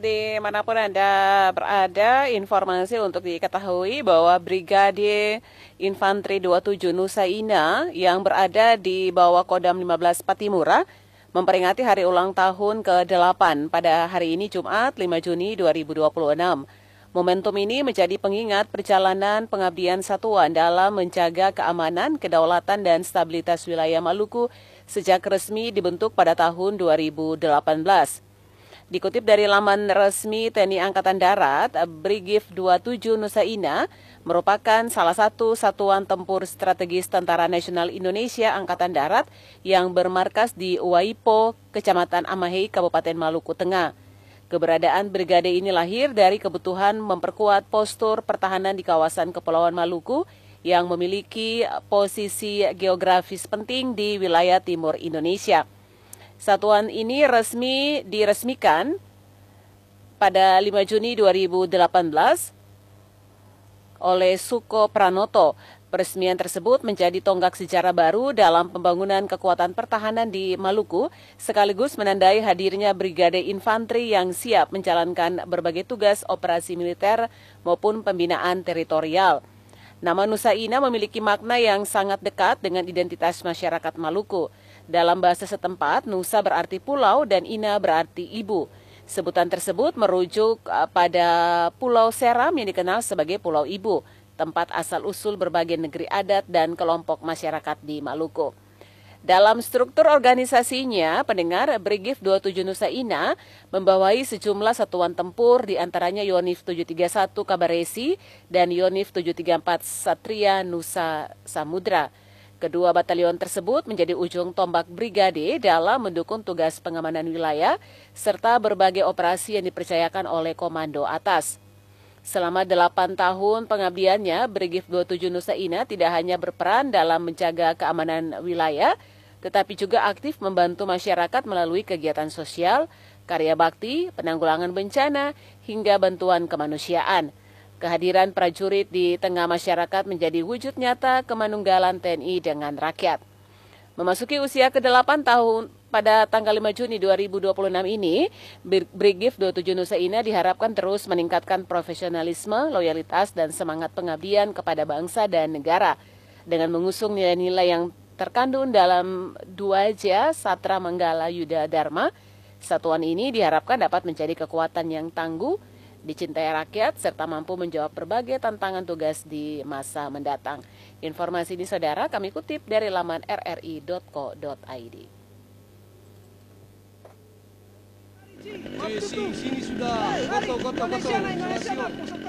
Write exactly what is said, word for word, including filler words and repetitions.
Dimanapun Anda berada, informasi untuk diketahui bahwa Brigade Infanteri dua puluh tujuh Nusa Ina yang berada di bawah Kodam lima belas Patimura memperingati hari ulang tahun ke delapan pada hari ini Jumat lima Juni dua ribu dua puluh enam. Momentum ini menjadi pengingat perjalanan pengabdian satuan dalam menjaga keamanan, kedaulatan, dan stabilitas wilayah Maluku sejak resmi dibentuk pada tahun dua ribu delapan belas. Dikutip dari laman resmi T N I Angkatan Darat, Brigif dua puluh tujuh Nusa Ina merupakan salah satu satuan tempur strategis Tentara Nasional Indonesia Angkatan Darat yang bermarkas di Waipo, Kecamatan Amahei, Kabupaten Maluku Tengah. Keberadaan brigade ini lahir dari kebutuhan memperkuat postur pertahanan di kawasan Kepulauan Maluku yang memiliki posisi geografis penting di wilayah timur Indonesia. Satuan ini resmi diresmikan pada lima Juni dua ribu delapan belas oleh Suko Pranoto. Peresmian tersebut menjadi tonggak sejarah baru dalam pembangunan kekuatan pertahanan di Maluku, sekaligus menandai hadirnya Brigade Infanteri yang siap menjalankan berbagai tugas operasi militer maupun pembinaan teritorial. Nama Nusa Ina memiliki makna yang sangat dekat dengan identitas masyarakat Maluku. Dalam bahasa setempat, Nusa berarti pulau dan Ina berarti ibu. Sebutan tersebut merujuk pada Pulau Seram yang dikenal sebagai Pulau Ibu, tempat asal-usul berbagai negeri adat dan kelompok masyarakat di Maluku. Dalam struktur organisasinya, pendengar, Brigif dua puluh tujuh Nusa Ina membawahi sejumlah satuan tempur, diantaranya Yonif tujuh tiga satu Kabaresi dan Yonif tujuh tiga empat Satria Nusa Samudra. Kedua batalion tersebut menjadi ujung tombak brigade dalam mendukung tugas pengamanan wilayah serta berbagai operasi yang dipercayakan oleh komando atas. Selama delapan tahun pengabdiannya, Brigif dua puluh tujuh Nusa Ina tidak hanya berperan dalam menjaga keamanan wilayah, tetapi juga aktif membantu masyarakat melalui kegiatan sosial, karya bakti, penanggulangan bencana, hingga bantuan kemanusiaan. Kehadiran prajurit di tengah masyarakat menjadi wujud nyata kemanunggalan T N I dengan rakyat. Memasuki usia ke delapan tahun pada tanggal lima Juni dua ribu dua puluh enam ini, Brigif dua puluh tujuh Nusa Ina diharapkan terus meningkatkan profesionalisme, loyalitas, dan semangat pengabdian kepada bangsa dan negara. Dengan mengusung nilai-nilai yang terkandung dalam dua J Satra Manggala Yuda Dharma, satuan ini diharapkan dapat menjadi kekuatan yang tangguh, dicintai rakyat, serta mampu menjawab berbagai tantangan tugas di masa mendatang. Informasi ini, saudara, kami kutip dari laman r r i dot co dot i d. Sini, sini sudah, goto, goto, goto.